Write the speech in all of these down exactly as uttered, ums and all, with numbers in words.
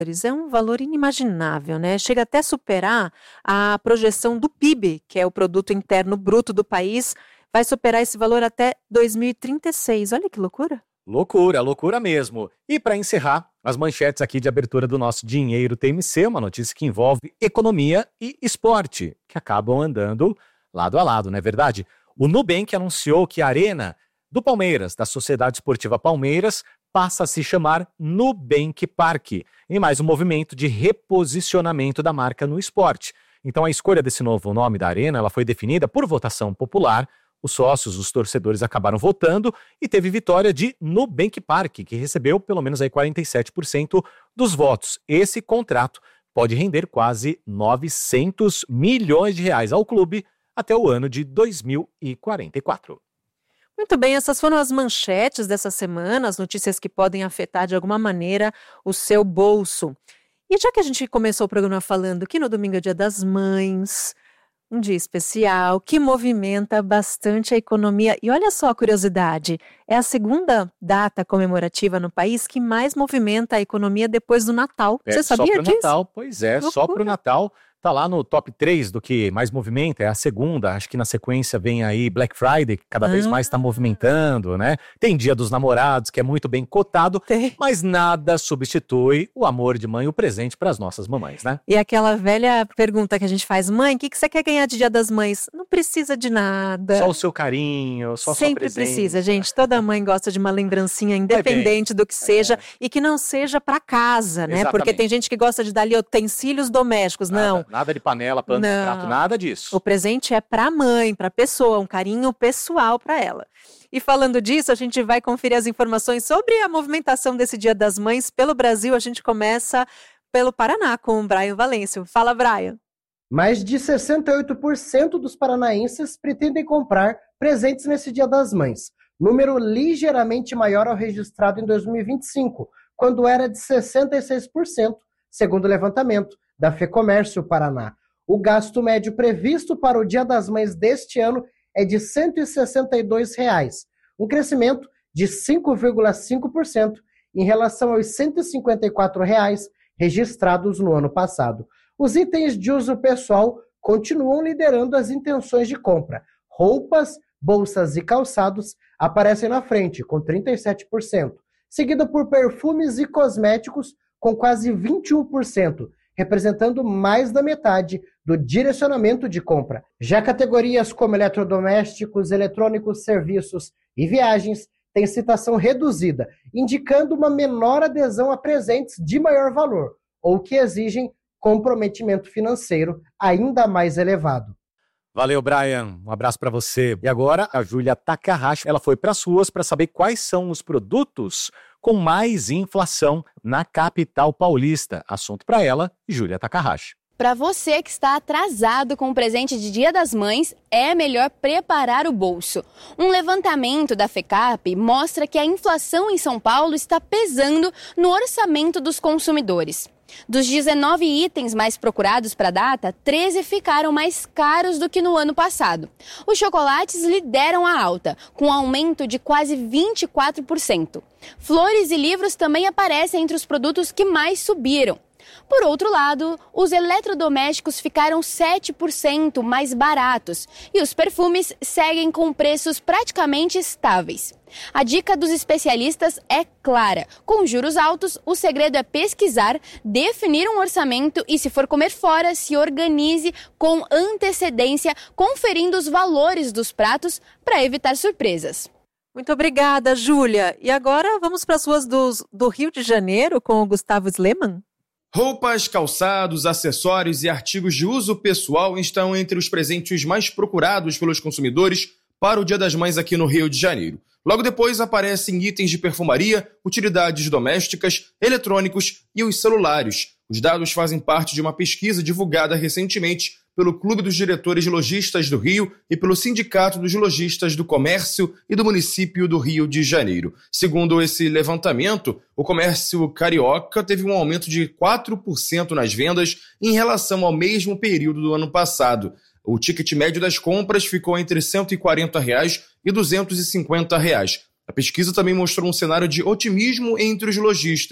É um valor inimaginável, né? Chega até a superar a projeção do P I B, que é o Produto Interno Bruto do país, vai superar esse valor até dois mil e trinta e seis. Olha que loucura. Loucura, loucura mesmo. E para encerrar, as manchetes aqui de abertura do nosso Dinheiro T M C, uma notícia que envolve economia e esporte, que acabam andando lado a lado, não é verdade? O Nubank anunciou que a Arena do Palmeiras, da Sociedade Esportiva Palmeiras, passa a se chamar Nubank Parque, em mais um movimento de reposicionamento da marca no esporte. Então a escolha desse novo nome da Arena, ela foi definida por votação popular. Os sócios, os torcedores acabaram votando e teve vitória de Nubank Parque, que recebeu pelo menos aí quarenta e sete por cento dos votos. Esse contrato pode render quase novecentos milhões de reais ao clube até o ano de dois mil e quarenta e quatro. Muito bem, essas foram as manchetes dessa semana, as notícias que podem afetar de alguma maneira o seu bolso. E já que a gente começou o programa falando que no domingo é Dia das Mães, um dia especial que movimenta bastante a economia. E olha só a curiosidade, é a segunda data comemorativa no país que mais movimenta a economia depois do Natal. É, Você sabia só pro disso? Natal, pois é, Loucura. Só pro Natal. Tá lá no top três do que mais movimenta, é a segunda, acho que na sequência vem aí Black Friday, que cada ah. vez mais está movimentando, né? Tem Dia dos Namorados, que é muito bem cotado, Tem. mas nada substitui o amor de mãe, o presente para as nossas mamães, né? E aquela velha pergunta que a gente faz, mãe, o que, que você quer ganhar de Dia das Mães? Não precisa de nada. Só o seu carinho, só Sempre sua presença. precisa, gente. Toda mãe gosta de uma lembrancinha, independente do que seja, é. e que não seja para casa, né? Exatamente. Porque tem gente que gosta de dar ali utensílios domésticos, nada, não. Nada de panela, pano, prato, nada disso. O presente é para a mãe, para a pessoa, um carinho pessoal para ela. E falando disso, a gente vai conferir as informações sobre a movimentação desse Dia das Mães pelo Brasil. A gente começa pelo Paraná com o Brian Valêncio. Fala, Brian. Mais de sessenta e oito por cento dos paranaenses pretendem comprar presentes nesse Dia das Mães, número ligeiramente maior ao registrado em dois mil e vinte e cinco, quando era de sessenta e seis por cento, segundo o levantamento da FEComércio Paraná. O gasto médio previsto para o Dia das Mães deste ano é de cento e sessenta e dois reais, um crescimento de cinco vírgula cinco por cento em relação aos cento e cinquenta e quatro reais registrados no ano passado. Os itens de uso pessoal continuam liderando as intenções de compra. Roupas, bolsas e calçados aparecem na frente, com trinta e sete por cento, seguido por perfumes e cosméticos, com quase vinte e um por cento, representando mais da metade do direcionamento de compra. Já categorias como eletrodomésticos, eletrônicos, serviços e viagens têm citação reduzida, indicando uma menor adesão a presentes de maior valor, ou que exigem comprometimento financeiro ainda mais elevado. Valeu, Brian. Um abraço para você. E agora, a Júlia Takahashi, ela foi para as ruas para saber quais são os produtos com mais inflação na capital paulista. Assunto para ela, Júlia Takahashi. Para você que está atrasado com o presente de Dia das Mães, é melhor preparar o bolso. Um levantamento da FECAP mostra que a inflação em São Paulo está pesando no orçamento dos consumidores. Dos dezenove itens mais procurados para a data, treze ficaram mais caros do que no ano passado. Os chocolates lideram a alta, com um aumento de quase vinte e quatro por cento. Flores e livros também aparecem entre os produtos que mais subiram. Por outro lado, os eletrodomésticos ficaram sete por cento mais baratos e os perfumes seguem com preços praticamente estáveis. A dica dos especialistas é clara. Com juros altos, o segredo é pesquisar, definir um orçamento e, se for comer fora, se organize com antecedência, conferindo os valores dos pratos para evitar surpresas. Muito obrigada, Júlia. E agora vamos para as ruas dos, do Rio de Janeiro com o Gustavo Sleman. Roupas, calçados, acessórios e artigos de uso pessoal estão entre os presentes mais procurados pelos consumidores para o Dia das Mães aqui no Rio de Janeiro. Logo depois aparecem itens de perfumaria, utilidades domésticas, eletrônicos e os celulares. Os dados fazem parte de uma pesquisa divulgada recentemente pelo Clube dos Diretores de Lojistas do Rio e pelo Sindicato dos Lojistas do Comércio e do Município do Rio de Janeiro. Segundo esse levantamento, o comércio carioca teve um aumento de quatro por cento nas vendas em relação ao mesmo período do ano passado. O ticket médio das compras ficou entre cento e quarenta reais e duzentos e cinquenta reais. A pesquisa também mostrou um cenário de otimismo entre os lojistas.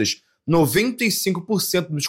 noventa e cinco por cento dos